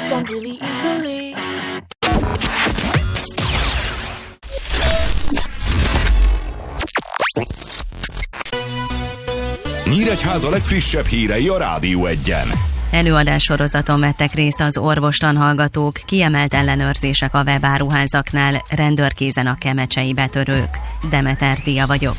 done really easily. Nyíregyháza legfrissebb hírei a Rádió Egyen. Előadássorozaton vettek részt az orvostan hallgatók, kiemelt ellenőrzések a webáruházaknál, rendőrkézen a kemecsei betörők. Demeter Dia vagyok.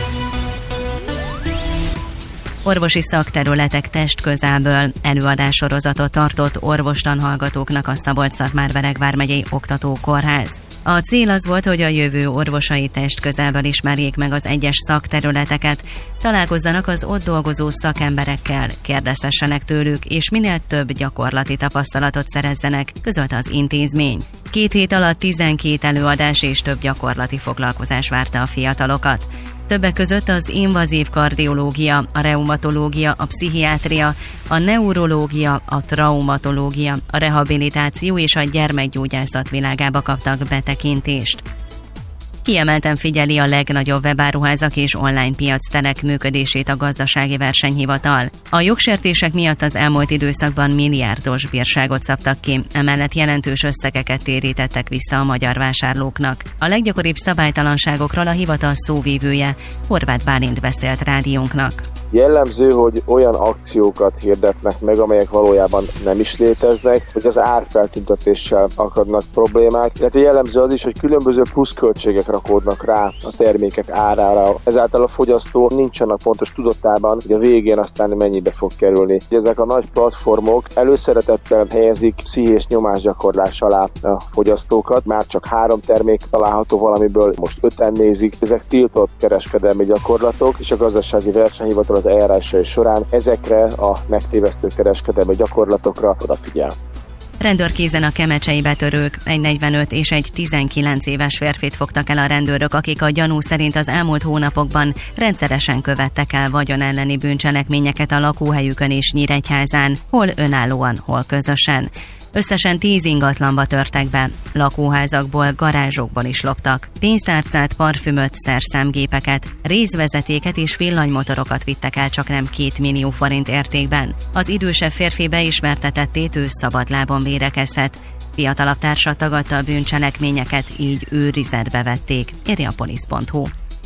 Orvosi szakterületek testközelből előadássorozatot tartott orvostan hallgatóknak a Szabolcs-Szatmár-Bereg vármegyei oktatókórház. A cél az volt, hogy a jövő orvosai testközelből ismerjék meg az egyes szakterületeket, találkozzanak az ott dolgozó szakemberekkel, kérdezhessenek tőlük, és minél több gyakorlati tapasztalatot szerezzenek, közölte az intézmény. 2 hét alatt 12 előadás és több gyakorlati foglalkozás várta a fiatalokat. Többek között az invazív kardiológia, a reumatológia, a pszichiátria, a neurológia, a traumatológia, a rehabilitáció és a gyermekgyógyászat világába kaptak betekintést. Kiemelten figyeli a legnagyobb webáruházak és online piacterek működését a Gazdasági Versenyhivatal. A jogsértések miatt az elmúlt időszakban milliárdos bírságot szabtak ki, emellett jelentős összegeket térítettek vissza a magyar vásárlóknak. A leggyakoribb szabálytalanságokról a hivatal szóvívője, Horváth Bálint beszélt rádiónknak. Jellemző, hogy olyan akciókat hirdetnek meg, amelyek valójában nem is léteznek, hogy az árfeltüntetéssel akadnak problémák, illetve jellemző az is, hogy különböző pluszköltségek rakódnak rá a termékek árára. Ezáltal a fogyasztó nincs annak pontos tudatában, hogy a végén aztán mennyibe fog kerülni. Ezek a nagy platformok előszeretettel helyezik pszichés nyomásgyakorlás alá a fogyasztókat. Már csak 3 termék található valamiből, most 5-en nézik. Ezek tiltott kereskedelmi gyakorlatok, és a Gazdasági Versenyhivatal az eljárásai során ezekre a megtévesztő kereskedelmi gyakorlatokra odafigyel. Rendőrkézen a kemecsei betörők, egy 45 és egy 19 éves férfit fogtak el a rendőrök, akik a gyanú szerint az elmúlt hónapokban rendszeresen követtek el vagyon elleni bűncselekményeket a lakóhelyükön és Nyíregyházán, hol önállóan, hol közösen. Összesen 10 ingatlanba törtek be, lakóházakból, garázsokból is loptak. Pénztárcát, parfümöt, szerszámgépeket, részvezetéket és villanymotorokat vittek el csaknem 2 millió forint értékben. Az idősebb férfi beismertetett, ő szabadlábon védekezhet. Fiatalabb társa tagadta a bűncselekményeket, így őrizetbe vették, írja a polisz.hu.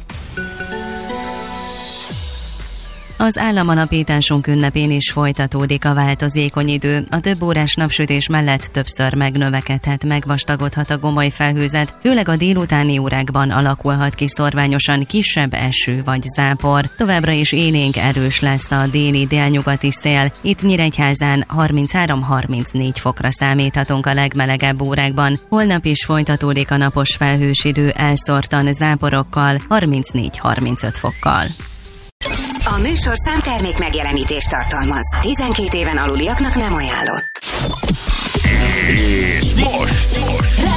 Az államalapításunk ünnepén is folytatódik a változékony idő. A több órás napsütés mellett többször megnövekedhet, megvastagodhat a gomoly felhőzet, főleg a délutáni órákban alakulhat ki szorványosan kisebb eső vagy zápor. Továbbra is élénk erős lesz a déli-délnyugati szél. Itt Nyíregyházán 33-34 fokra számíthatunk a legmelegebb órákban. Holnap is folytatódik a napos felhős idő elszórtan záporokkal, 34-35 fokkal. A műsorszám termék megjelenítést tartalmaz. 12 éven aluliaknak nem ajánlott. És most